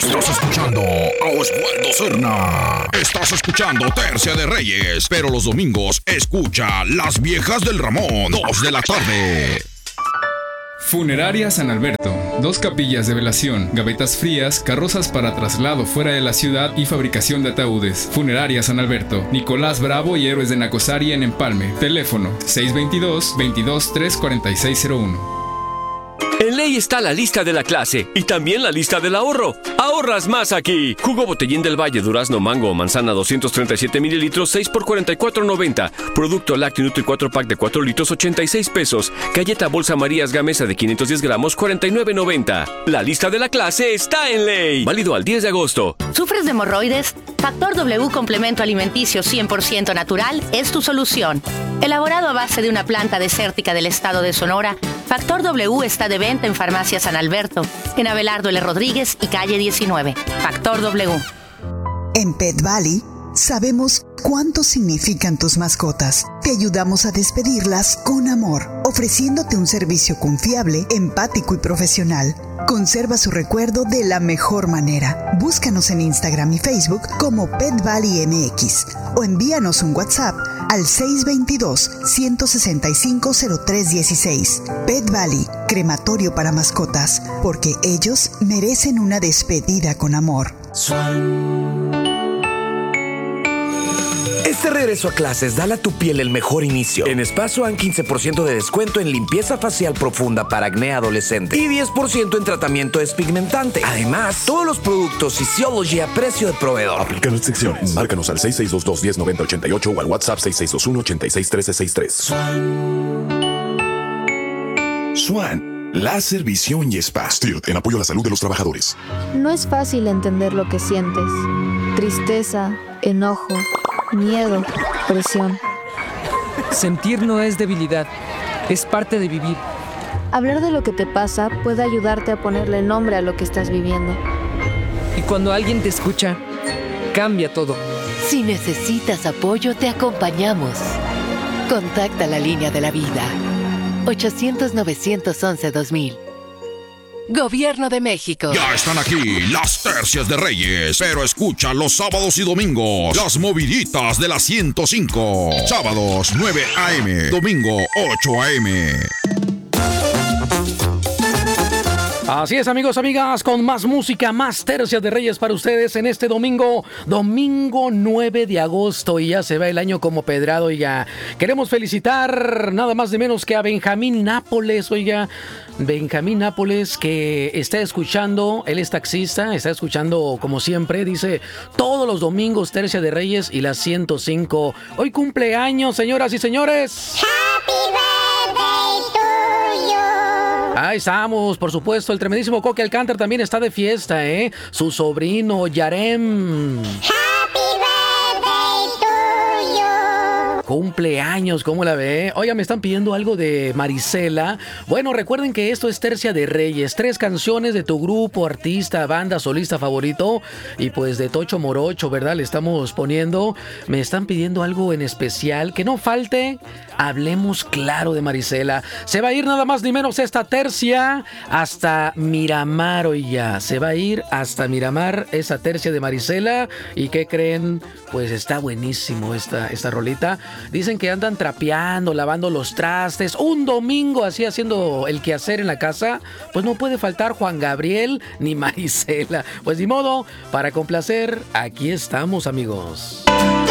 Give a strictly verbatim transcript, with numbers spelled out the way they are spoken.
Estás escuchando a Oswaldo Cerna. Estás escuchando Tercia de Reyes, pero los domingos escucha Las Viejas del Ramón, dos de la tarde. Funeraria San Alberto. Dos capillas de velación, gavetas frías, carrozas para traslado fuera de la ciudad y fabricación de ataúdes. Funeraria San Alberto. Nicolás Bravo y Héroes de Nacosari en Empalme. Teléfono seis dos dos, veintidós, tres cuarenta y seis cero uno. En Ley está la lista de la clase y también la lista del ahorro. ¡Ahorras más aquí! Jugo Botellín del Valle, durazno, mango o manzana doscientos treinta y siete mililitros, seis por cuarenta y cuatro noventa. Producto lácteo Nutri cuatro pack de cuatro litros, ochenta y seis pesos. Galleta Bolsa Marías Gamesa de quinientos diez gramos, cuarenta y nueve noventa. La lista de la clase está en Ley. Válido al diez de agosto. ¿Sufres de hemorroides? Factor W Complemento Alimenticio cien por ciento natural es tu solución. Elaborado a base de una planta desértica del estado de Sonora, Factor W está de venta en Farmacia San Alberto, en Abelardo L. Rodríguez y calle diecinueve. Factor W. En Pet Valley sabemos cuánto significan tus mascotas. Te ayudamos a despedirlas con amor, ofreciéndote un servicio confiable, empático y profesional. Conserva su recuerdo de la mejor manera. Búscanos en Instagram y Facebook como Pet Valley M X o envíanos un WhatsApp al seis dos dos, uno seis cinco, cero tres uno seis. Pet Valley, crematorio para mascotas, porque ellos merecen una despedida con amor. Este regreso a clases, dale a tu piel el mejor inicio. En Spa Swan, quince por ciento de descuento en limpieza facial profunda para acné adolescente y diez por ciento en tratamiento despigmentante. Además, todos los productos Physiology a precio de proveedor. Aplica restricciones. Márcanos al seis seis dos dos, uno cero nueve cero ocho ocho o al WhatsApp seis seis dos uno, ocho seis uno tres sesenta y tres. Swan, láser, visión y spa. Stirt, en apoyo a la salud de los trabajadores. No es fácil entender lo que sientes. Tristeza, enojo, miedo, presión. Sentir no es debilidad, es parte de vivir. Hablar de lo que te pasa puede ayudarte a ponerle nombre a lo que estás viviendo. Y cuando alguien te escucha, cambia todo. Si necesitas apoyo, te acompañamos. Contacta la línea de la vida. ochocientos, novecientos once, dos mil. Gobierno de México. Ya están aquí las Tercias de Reyes, pero escucha los sábados y domingos las moviditas de la ciento cinco. Sábados nueve a eme, domingo ocho a eme. Así es, amigos, amigas, con más música, más Tercias de Reyes para ustedes en este domingo, domingo nueve de agosto, y ya se va el año como pedrado. Oiga, queremos felicitar nada más de menos que a Benjamín Nápoles, oiga, Benjamín Nápoles, que está escuchando, él es taxista, está escuchando como siempre, dice, todos los domingos Tercia de Reyes y la ciento cinco. Hoy cumpleaños, señoras y señores. Happy birthday to you. Ahí estamos, por supuesto, el tremendísimo Coque Alcántara también está de fiesta, ¿eh? Su sobrino, Yarem. Happy birthday to you. Cumpleaños, ¿cómo la ve? Oiga, me están pidiendo algo de Marisela. Bueno, recuerden que esto es Tercia de Reyes. Tres canciones de tu grupo, artista, banda, solista favorito. Y pues de Tocho Morocho, ¿verdad? Le estamos poniendo. Me están pidiendo algo en especial. Que no falte. Hablemos claro de Marisela. Se va a ir nada más ni menos esta tercia hasta Miramar, oiga. Se va a ir hasta Miramar esa tercia de Marisela. ¿Y qué creen? Pues está buenísimo esta, esta rolita. Dicen que andan trapeando, lavando los trastes. Un domingo así haciendo el quehacer en la casa. Pues no puede faltar Juan Gabriel ni Marisela. Pues ni modo, para complacer, aquí estamos, amigos.